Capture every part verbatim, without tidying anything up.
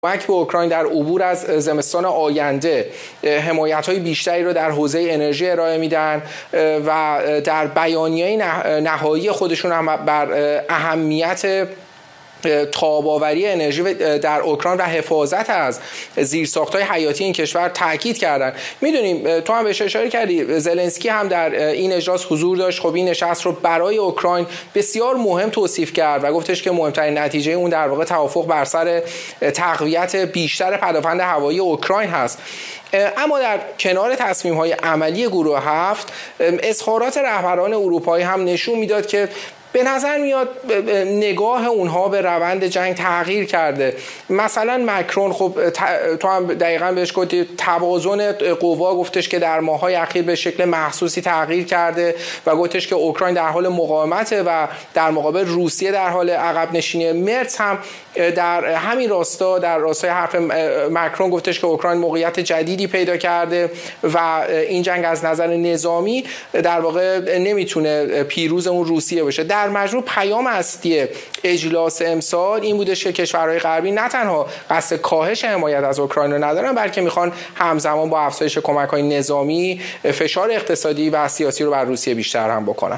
کمک به اوکراین در عبور از زمستان آینده حمایت‌های بیشتری رو در حوزه انرژی ارائه میدن و در بیانیه نهایی خودشون هم بر اهمیت تاب‌آوری انرژی در اوکراین و حفاظت از زیرساخت‌های حیاتی این کشور تاکید کردن. میدونیم تو هم بهش اشاره کردی، زلنسکی هم در این اجلاس حضور داشت. خب این نشست رو برای اوکراین بسیار مهم توصیف کرد و گفتش که مهمترین نتیجه اون در واقع توافق بر سر تقویت بیشتر پدافند هوایی اوکراین هست. اما در کنار تصمیم‌های عملی گروه هفت، اظهارات رهبران اروپایی هم نشون میداد که به نظر میاد نگاه اونها به روند جنگ تغییر کرده. مثلا مکرون، خب تو هم دقیقاً بهش گفتی، توازن قوا گفتش که در ماه‌های اخیر به شکل محسوسی تغییر کرده و گفتش که اوکراین در حال مقاومته و در مقابل روسیه در حال عقب نشینی. مرتز هم در همین راستا، در راستای حرف مکرون، گفتش که اوکراین موقعیت جدیدی پیدا کرده و این جنگ از نظر نظامی در واقع نمیتونه پیروز اون روسیه باشه. در مجموع پیام اصلی اجلاس امسال این بودش که کشورهای غربی نه تنها قصد کاهش حمایت از اوکراین رو ندارن، بلکه میخوان همزمان با افزایش کمک‌های نظامی فشار اقتصادی و سیاسی رو بر روسیه بیشتر هم بکنن.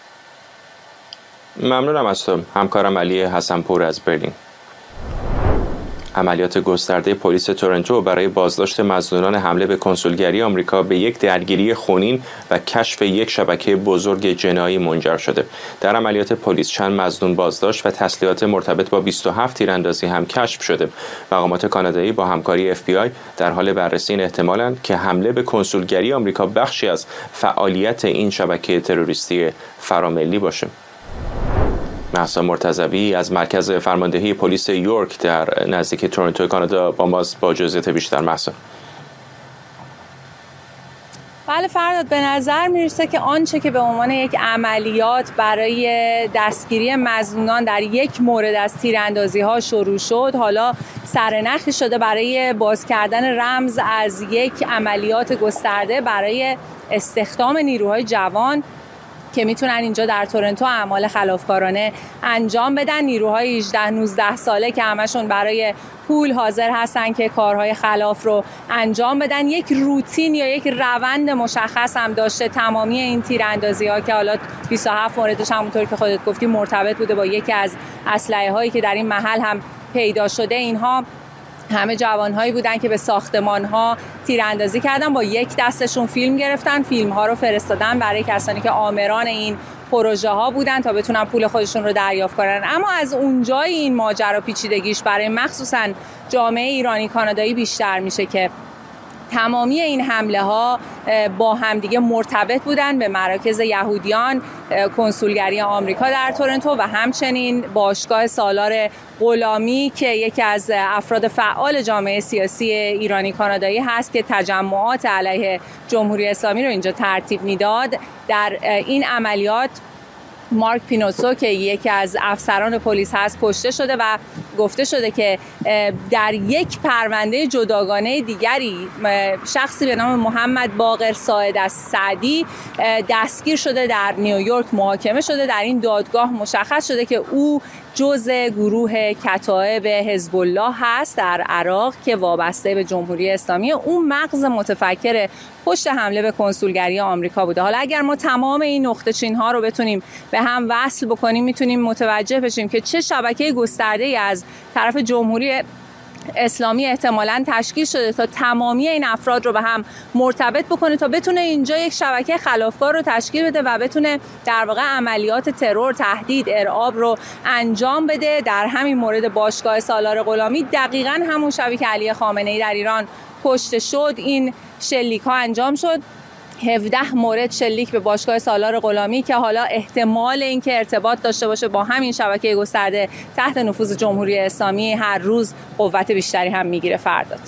ممنونم از تو همکارم علی حسن‌پور از برلین. عملیات گسترده پلیس تورنتو برای بازداشت مظنونان حمله به کنسولگری آمریکا به یک درگیری خونین و کشف یک شبکه بزرگ جنایی منجر شده. در عملیات پلیس چند مظنون بازداشت و تسلیحات مرتبط با بیست و هفت تیراندازی هم کشف شده. مقامات کانادایی با همکاری اف بی آی در حال بررسی این احتمالند که حمله به کنسولگری آمریکا بخشی از فعالیت این شبکه تروریستی فراملی باشه. مهسا مرتضوی از مرکز فرماندهی پلیس یورک در نزدیک تورنتو کانادا با ماست با جزئیات بیشتر. مهسا. بله فرداد، به نظر میرسه که آنچه که به عنوان یک عملیات برای دستگیری مظنونان در یک مورد از تیراندازی ها شروع شد، حالا سرنخی شده برای باز کردن رمز از یک عملیات گسترده برای استخدام نیروهای جوان که میتونن اینجا در تورنتو اعمال خلافکارانه انجام بدن. نیروهای هجده نوزده ساله که همشون برای پول حاضر هستن که کارهای خلاف رو انجام بدن. یک روتین یا یک روند مشخص هم داشته تمامی این تیراندازی ها که حالا بیست و هفت موردش همونطور که خودت گفتی مرتبط بوده با یکی از اسلحه هایی که در این محل هم پیدا شده. اینها همه جوانهایی بودن که به ساختمان‌ها تیراندازی کردن، با یک دستشون فیلم گرفتن، فیلم‌ها رو فرستادن برای کسانی که آمران این پروژه ها بودن تا بتونن پول خودشون رو دریافت کنن. اما از اونجای این ماجرا پیچیدگیش برای مخصوصاً جامعه ایرانی کانادایی بیشتر میشه که تمامی این حمله ها با همدیگه مرتبط بودن به مراکز یهودیان، کنسولگری آمریکا در تورنتو و همچنین باشگاه سالار غلامی که یکی از افراد فعال جامعه سیاسی ایرانی کانادایی هست که تجمعات علیه جمهوری اسلامی رو اینجا ترتیب میداد. در این عملیات مارک پینوسو که یکی از افسران پلیس هست کشته شده و گفته شده که در یک پرونده جداگانه دیگری شخصی به نام محمد باقر ساعد از سعدی دستگیر شده، در نیویورک محاکمه شده. در این دادگاه مشخص شده که او جزء گروه کتائب حزب الله هست در عراق که وابسته به جمهوری اسلامی. اون مغز متفکر پشت حمله به کنسولگری آمریکا بوده. حالا اگر ما تمام این نقطه چین ها رو بتونیم به هم وصل بکنیم، میتونیم متوجه بشیم که چه شبکه گسترده‌ای از طرف جمهوری اسلامی احتمالاً تشکیل شده تا تمامی این افراد رو به هم مرتبط بکنه تا بتونه اینجا یک شبکه خلافکار رو تشکیل بده و بتونه در واقع عملیات ترور، تهدید، ارعاب رو انجام بده. در همین مورد باشگاه سالار غلامی دقیقاً همون شبی که علی خامنه‌ای در ایران کشته شد این شلیک ها انجام شد. هفده مورد شلیک به باشگاه سالار غلامی که حالا احتمال اینکه ارتباط داشته باشه با همین شبکه گسترده تحت نفوذ جمهوری اسلامی هر روز قوت بیشتری هم میگیره. فرداد.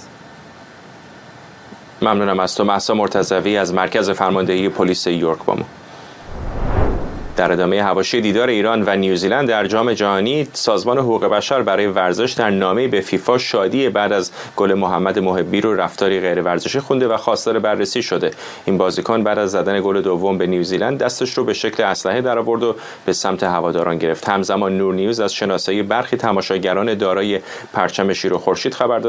ممنونم از تو مهسا مرتضوی از مرکز فرماندهی پلیس یورک با ما. در ادامه حواشی دیدار ایران و نیوزیلند در جام جهانی، سازمان حقوق بشر برای ورزش در نامه به فیفا شادی بعد از گل محمد محبی رو رفتاری غیر ورزشی خونده و خواستار بررسی شده. این بازیکن بعد از زدن گل دوم به نیوزیلند دستش رو به شکل اسلحه درآورد و به سمت هواداران گرفت. همزمان نور نیوز از شناسایی برخی تماشاگران دارای پرچم شیر و خورشید خبر داد